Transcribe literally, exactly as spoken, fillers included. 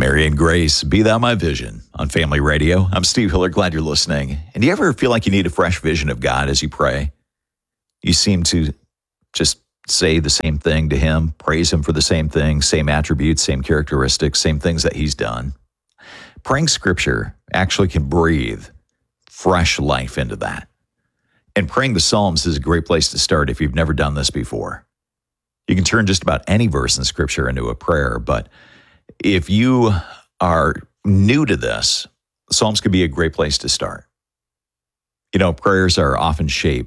Mary and Grace, Be Thou My Vision on Family Radio. I'm Steve Hiller. Glad you're listening. And do you ever feel like you need a fresh vision of God as you pray? You seem to just say the same thing to him, praise him for the same thing, same attributes, same characteristics, same things that he's done. Praying scripture actually can breathe fresh life into that. And praying the Psalms is a great place to start if you've never done this before. You can turn just about any verse in scripture into a prayer, but if you are new to this, Psalms could be a great place to start. You know, prayers are often shaped